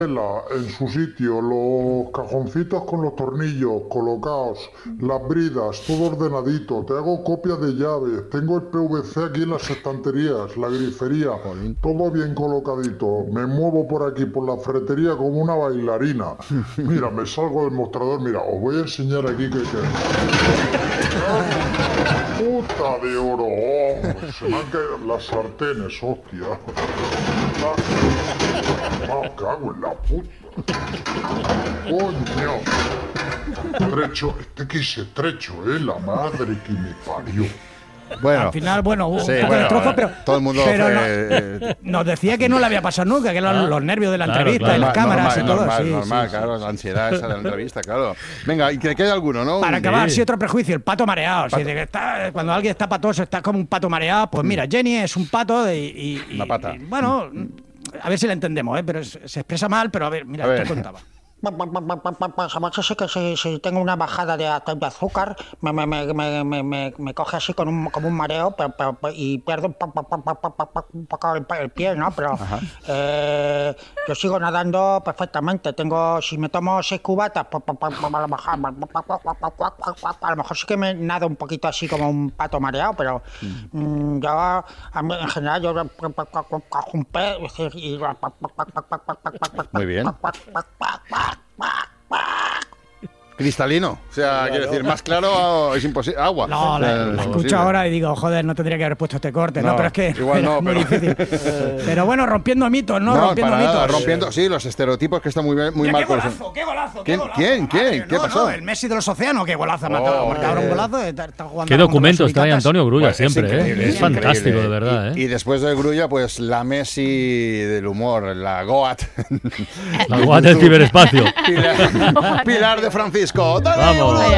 En su sitio, los cajoncitos con los tornillos colocados, las bridas, todo ordenadito, te hago copias de llaves, tengo el PVC aquí en las estanterías, la grifería, todo bien colocadito, me muevo por aquí por la ferretería como una bailarina. Mira, me salgo del mostrador, mira, os voy a enseñar aquí que... ¡Puta de oro! Oh, se me han caído las sartenes, hostia. Cago en la puta. Coño. Estrecho, que es estrecho, la madre que me parió. Bueno, al final, hubo un sí, poco de trozo, pero todo el mundo nos decía que no le había pasado nunca, que eran los nervios de la entrevista, y las cámaras y todo. Normal, claro, la ansiedad esa de la entrevista, claro. Venga, y que quede alguno, ¿no? Para acabar, sí, otro prejuicio, el pato mareado. De que cuando alguien está patoso, está como un pato mareado. Pues mira, Jenny es un pato una pata. Bueno, a ver si la entendemos, pero se expresa mal, pero a ver, mira, te contaba. Si tengo una bajada de azúcar, me coge así como un mareo y pierdo un poco el pie, ¿no? Pero yo sigo nadando perfectamente. Si me tomo 6 cubatas, a lo mejor sí que me nado un poquito así como un pato mareado, pero yo, en general, yo cojo un pez y... Muy bien. Cristalino, o sea, quiero decir, más claro es imposible. Agua. No, la escucho ahora y digo, joder, no tendría que haber puesto este corte, ¿no? Pero es que igual no, muy difícil. Pero bueno, rompiendo mitos, ¿no? Rompiendo mitos. Rompiendo, sí, los estereotipos que están muy mal. ¡Qué golazo! ¡Qué golazo! ¿Quién? ¿Qué pasó? El Messi de los océanos, qué golazo ha matado. Marcador un golazo, está jugando. Qué documentos trae Antonio Grulla siempre, es fantástico, de verdad. Y después de Grulla, pues la Messi del humor, la Goat. La Goat del ciberespacio. Pilar de Francisco. Vamos. ¿No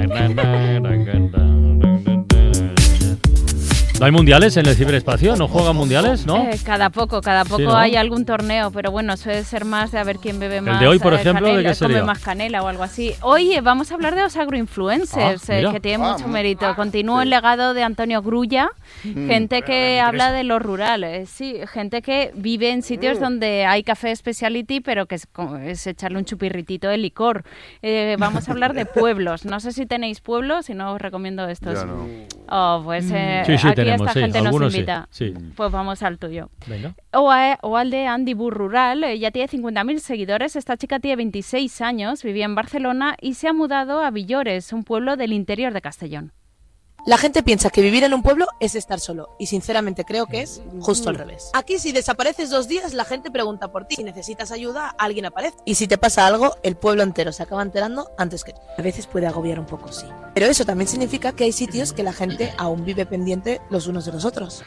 hay mundiales en el ciberespacio? ¿No juegan mundiales? ¿No? Cada poco Sí, ¿no? hay algún torneo, pero bueno, suele ser más de a ver quién bebe más. El de hoy, por ejemplo, canela, ¿de qué sería? come más canela o algo así. Hoy vamos a hablar de los agroinfluencers, que tienen mucho mérito. Continúa el legado de Antonio Grulla, gente que habla de lo rural, sí, gente que vive en sitios donde hay café speciality, pero que es echarle un chupirritito de licor. Vamos a hablar de pueblos. No sé si tenéis pueblos, si no os recomiendo estos. Ya no. Pues Sí, aquí tenemos, esta gente nos algunos invita. sí. Pues vamos al tuyo. Venga. O al de Andy Bur Rural, ya tiene 50.000 seguidores. Esta chica tiene 26 años, vivía en Barcelona y se ha mudado a Villores, un pueblo del interior de Castellón. La gente piensa que vivir en un pueblo es estar solo y sinceramente creo que es justo al revés. Aquí si desapareces 2 días la gente pregunta por ti. Si necesitas ayuda, alguien aparece. Y si te pasa algo, el pueblo entero se acaba enterando antes que tú. A veces puede agobiar un poco, sí. Pero eso también significa que hay sitios que la gente aún vive pendiente los unos de los otros.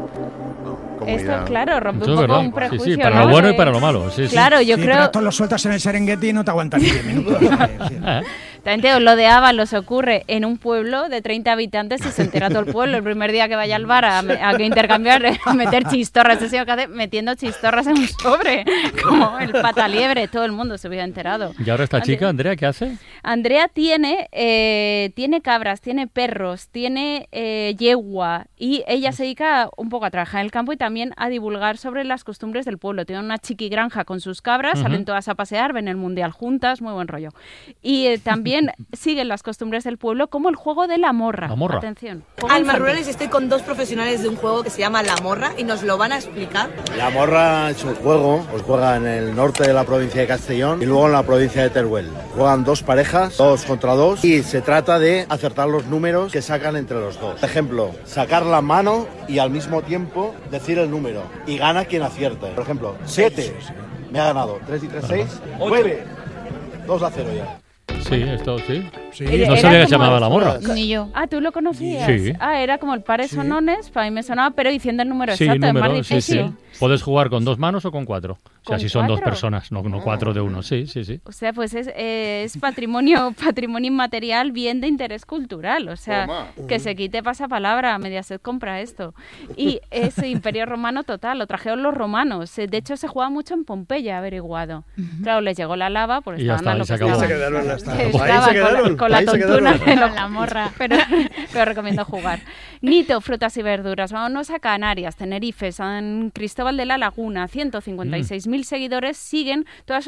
Esto, claro, rompe Eso un es poco verdad. un prejuicio. Sí, para ¿no? lo bueno y para lo malo. Sí, claro, yo Pero creo... esto lo sueltas en el Serengeti y no te aguantas ni 10 minutos. También lo de Ábalos ocurre en un pueblo de 30 habitantes y se entera todo el pueblo. El primer día que vaya al bar a intercambiar, a meter chistorras, ese señor que hace metiendo chistorras en un sobre, como el pataliebre, todo el mundo se hubiera enterado. ¿Y ahora esta chica, Andrea, qué hace? Andrea tiene cabras, tiene perros, tiene yegua y ella se dedica un poco a trabajar en el campo y también a divulgar sobre las costumbres del pueblo. Tiene una chiquigranja con sus cabras, salen todas a pasear, ven el mundial juntas, muy buen rollo. Y también siguen las costumbres del pueblo como el juego de la morra. La morra. Atención. Alma Rurales, estoy con 2 profesionales de un juego que se llama La Morra y nos lo van a explicar. La morra es un juego, os juega en el norte de la provincia de Castellón y luego en la provincia de Teruel. Juegan 2 parejas, 2 contra 2 y se trata de acertar los números que sacan entre los dos. Por ejemplo, sacar la mano y al mismo tiempo decir el número y gana quien acierte. Por ejemplo, 7, me ha ganado, 3 y 3, 6, 9, 2-0 ya. Sí, esto sí. Era No sabía que se como llamaba La Morra. Ni yo. Ah, ¿tú lo conocías? Sí. Era como el pares sonones, para mí me sonaba, pero diciendo el número Sí, exacto, es más número, sí, difícil. sí. Puedes jugar con 2 manos o con 4. O sea, ¿Con si son 2 4? personas, no 4 de uno. Sí. O sea, pues es patrimonio inmaterial bien de interés cultural. O sea, que se quite pasapalabra, Mediaset compra esto. Y es Imperio Romano total, lo trajeron los romanos. De hecho, se jugaba mucho en Pompeya, averiguado. Claro, les llegó la lava, porque Y ya estaban a lo está, que y se acabó. estaban. Estaba con la tontuna de la morra, pero recomiendo jugar. Nito, frutas y verduras. Vámonos a Canarias, Tenerife, San Cristóbal de la Laguna, 156.000 seguidores siguen todas